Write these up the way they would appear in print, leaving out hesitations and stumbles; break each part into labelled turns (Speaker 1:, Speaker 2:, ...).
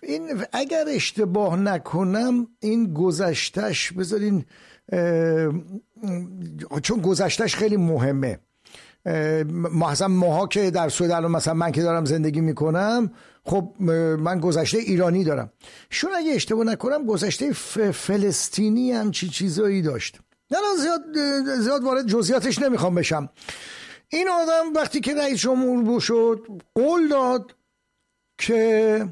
Speaker 1: این اگر اشتباه نکنم این گذشتش بذارین، چون گذشتش خیلی مهمه. مثلا ماها که در سوئد الان، مثلا من که دارم زندگی میکنم، خب من گذشته ایرانی دارم. شون اگه اشتباه نکنم گذشته فلسطینی هم چیزایی داشت. نه زیاد وارد جزئیاتش نمیخوام بشم. این آدم وقتی که رئیس جمهور شد قول داد که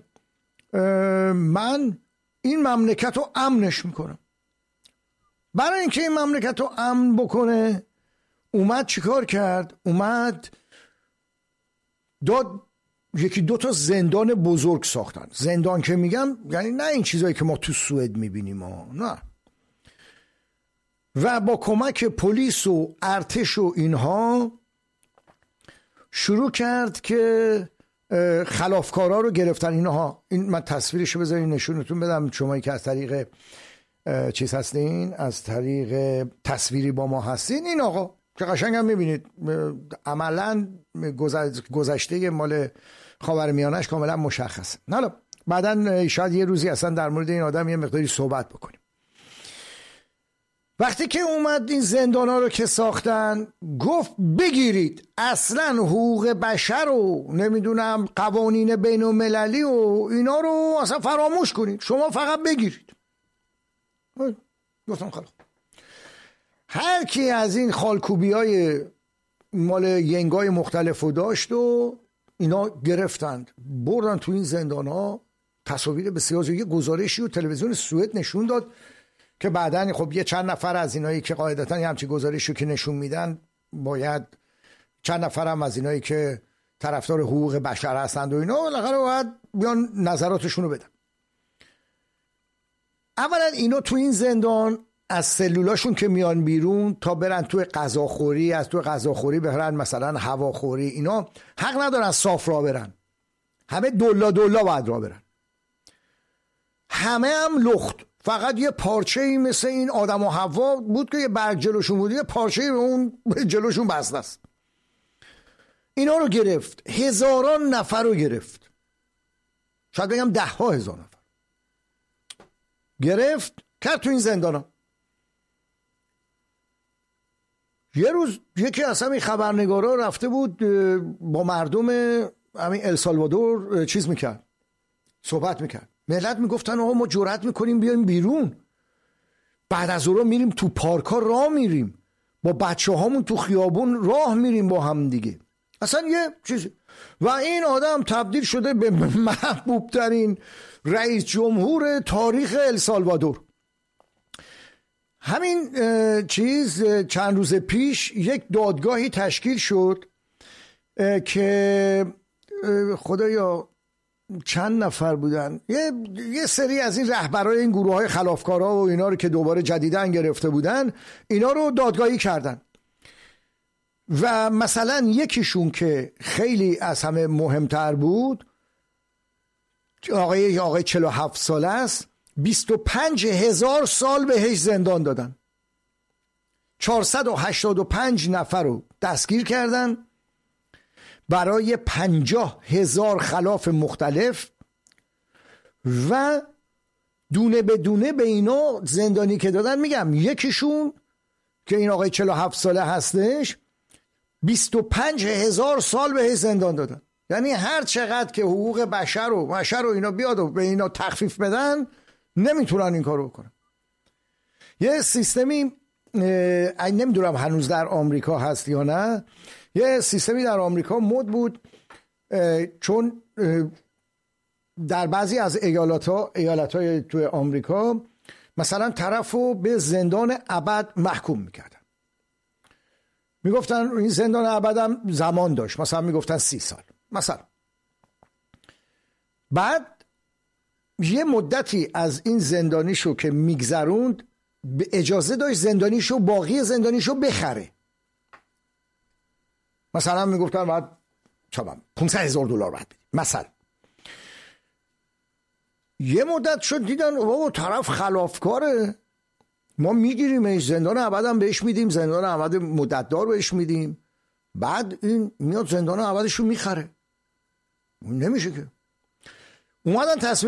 Speaker 1: من این مملکت رو امنش میکنم. برای اینکه این مملکت رو امن بکنه اومد چیکار کرد؟ اومد داد یکی دو تا زندان بزرگ ساختن. زندان که میگم یعنی نه این چیزایی که ما تو سوئد میبینیم، نه، و با کمک پلیس و ارتش و اینها شروع کرد که خلافکارا رو گرفتن. اینها، این من تصویرشو بذارین نشونتون بدم، شمایی که از طریق چیز هستین، از طریق تصویری با ما هستین. این آقا که قشنگ هم میبینید عملا گذشته مال خاورمیانه‌اش کاملا مشخصه. حالا بعدن شاید یه روزی اصلا در مورد این آدم یه مقداری صحبت بکنیم. وقتی که اومد این زندانا رو که ساختن گفت بگیرید، اصلا حقوق بشر و نمیدونم قوانین بین المللی و اینا رو اصلا فراموش کنید، شما فقط بگیرید. گفتم خلاص. هر کی از این خالکوبی های مال ینگای مختلفو داشت و اینا گرفتند بردن تو این زندان ها. تصاویر بسیار، یه گزارشی و تلویزیون سوئد نشون داد که بعدن خب یه چند نفر از اینایی که قاعدتا یه همچی گزارشی که نشون میدن باید چند نفر هم از اینایی که طرفدار حقوق بشر هستند و اینا بالاخره باید بیان نظراتشون رو بدن. اولا اینا تو این زندان از سلولاشون که میان بیرون تا برن توی غذاخوری، از توی غذاخوری برن مثلا هواخوری، اینا حق ندارن صاف را برن، همه دولا باید را برن، همه هم لخت. فقط یه پارچه ای مثل این آدم و حوا بود که یه برگ جلوشون بود، یه پارچه ای به اون جلوشون بسته است. اینا رو گرفت، هزاران نفر رو گرفت، شاید بگم 10,000 نفر گرفت کرد تو این زندان ها. یه روز یکی از همین خبرنگارا رفته بود با مردم همین السالوادور چیز میکرد، صحبت میکرد. ملت میگفتن آقا ما جرأت میکنیم بیایم بیرون، بعد از اون میریم تو پارکا راه میریم، با بچه هامون تو خیابون راه میریم با هم دیگه، اصلا یه چیزی. و این آدم تبدیل شده به محبوب ترین رئیس جمهور تاریخ السالوادور. همین چیز چند روز پیش یک دادگاهی تشکیل شد که خدایا چند نفر بودن، یه سری از این رهبرای این گروه های خلافکارا و اینا رو که دوباره جدیدن گرفته بودن، اینا رو دادگاهی کردن. و مثلا یکیشون که خیلی از همه مهمتر بود، آقای 47 ساله است، 25,000 سال بهش زندان دادن، 485 نفر رو دستگیر کردن برای 50,000 خلاف مختلف و دونه به دونه به اینا زندانی که دادن. میگم یکیشون که این آقای 47 ساله هستش 25,000 سال بهش زندان دادن. یعنی هر چقدر که حقوق بشر و اینا بیاد و به اینا تخفیف بدن نمیتونن این کارو بکنن. یه سیستمی نمیدونم هنوز در آمریکا هست یا نه، یه سیستمی در آمریکا مد بود، چون در بعضی از ایالت‌های توی آمریکا مثلا طرفو به زندان ابد محکوم میکردن، میگفتن این زندان ابد هم زمان داشت، مثلا میگفتن 30 سال مثلا. بعد یه مدتی از این زندانیشو که میگذروند به اجازه داشت زندانیشو، باقی زندانیشو بخره. مثلا میگفتن باید 500,000 دلار باید بدید مثلا. یه مدت شد دیدن بابا طرف خلافکاره، ما میگیریمش، زندان ابد هم بهش میدیم، زندان ابد مدتدار بهش میدیم، بعد این میاد زندان ابدشو میخره. نمیشه که. اومدن تصمیم